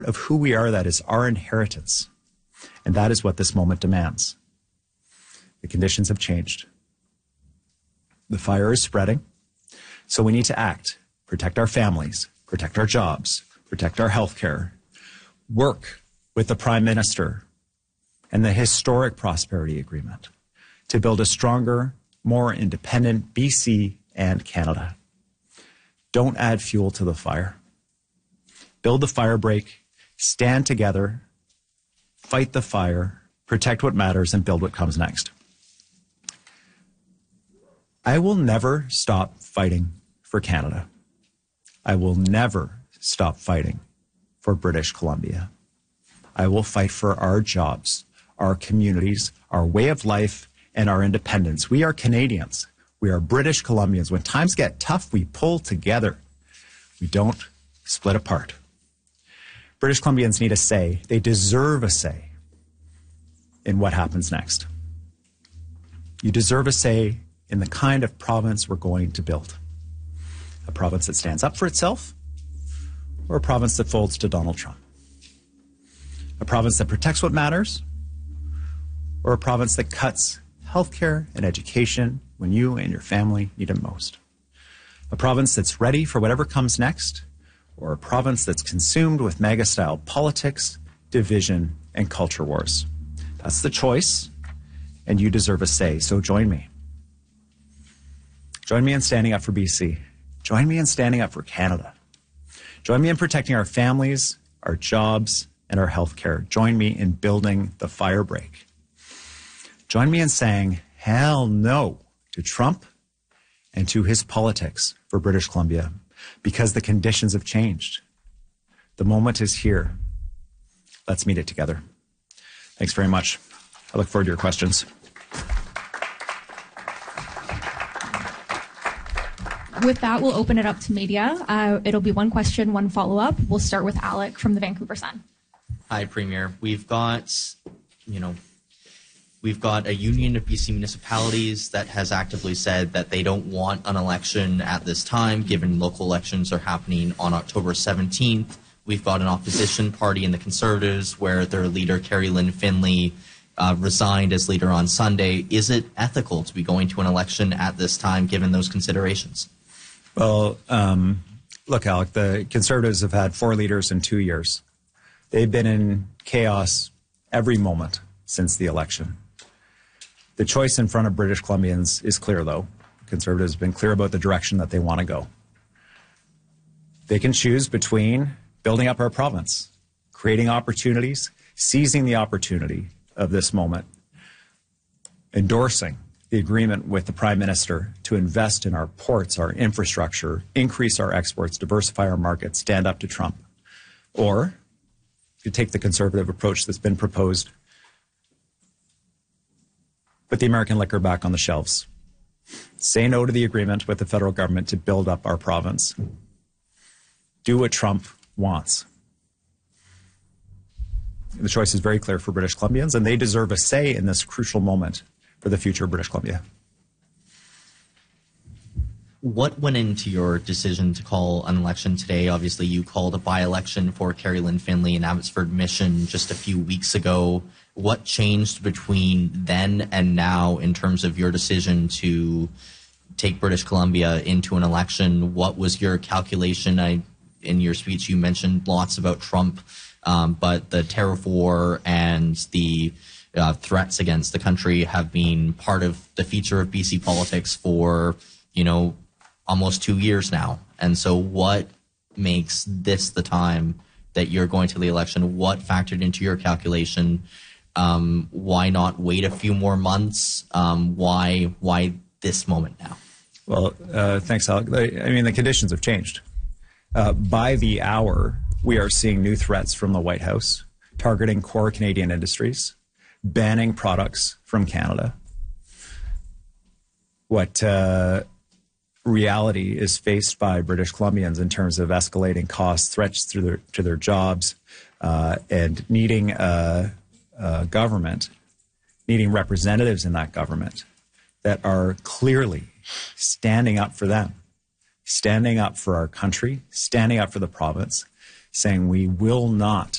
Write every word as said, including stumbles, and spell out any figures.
of who we are, that is our inheritance. And that is what this moment demands. The conditions have changed. The fire is spreading. So we need to act, protect our families, protect our jobs, protect our health care, work with the Prime Minister and the historic Prosperity Agreement to build a stronger, more independent B C and Canada. Don't add fuel to the fire. Build the fire break, stand together, fight the fire, protect what matters, and build what comes next. I will never stop fighting for Canada. I will never stop fighting for British Columbia. I will fight for our jobs, our communities, our way of life, and our independence. We are Canadians. We are British Columbians. When times get tough, we pull together. We don't split apart. British Columbians need a say. They deserve a say in what happens next. You deserve a say in the kind of province we're going to build. A province that stands up for itself, or a province that folds to Donald Trump. A province that protects what matters, or a province that cuts healthcare and education when you and your family need it most. A province that's ready for whatever comes next, or a province that's consumed with MAGA-style politics, division, and culture wars. That's the choice, and you deserve a say, so join me. Join me in standing up for B C. Join me in standing up for Canada. Join me in protecting our families, our jobs, and our health care. Join me in building the fire break. Join me in saying, hell no to Trump and to his politics for British Columbia, because the conditions have changed. The moment is here. Let's meet it together. Thanks very much. I look forward to your questions. With that, we'll open it up to media. Uh, it'll be one question, one follow-up. We'll start with Alec from the Vancouver Sun. Hi, Premier. We've got, you know, we've got a union of B C municipalities that has actively said that they don't want an election at this time, given local elections are happening on October seventeenth. We've got an opposition party in the Conservatives where their leader, Carrie Lynn Finley, uh, resigned as leader on Sunday. Is it ethical to be going to an election at this time, given those considerations? Well, um, look, Alec, the Conservatives have had four leaders in two years. They've been in chaos every moment since the election. The choice in front of British Columbians is clear, though. Conservatives have been clear about the direction that they want to go. They can choose between building up our province, creating opportunities, seizing the opportunity of this moment, endorsing the agreement with the Prime Minister to invest in our ports, our infrastructure, increase our exports, diversify our markets, stand up to Trump. Or you take the conservative approach that's been proposed, put the American liquor back on the shelves, say no to the agreement with the federal government to build up our province, do what Trump wants. The choice is very clear for British Columbians, and they deserve a say in this crucial moment for the future of British Columbia. What went into your decision to call an election today? Obviously, you called a by-election for Carrie Lynn Finley in Abbotsford Mission just a few weeks ago. What changed between then and now in terms of your decision to take British Columbia into an election? What was your calculation? I, in your speech, you mentioned lots about Trump, um, but the tariff war and the uh, threats against the country have been part of the feature of B C politics for, you know, almost two years now. And so what makes this the time that you're going to the election? What factored into your calculation? Um, why not wait a few more months? Um, why why this moment now? Well, uh, thanks, Alec. I mean, the conditions have changed. Uh, by the hour, we are seeing new threats from the White House targeting core Canadian industries, banning products from Canada. What uh, reality is faced by British Columbians in terms of escalating costs, threats to their, to their jobs, uh, and needing a, a government, needing representatives in that government that are clearly standing up for them, standing up for our country, standing up for the province, saying we will not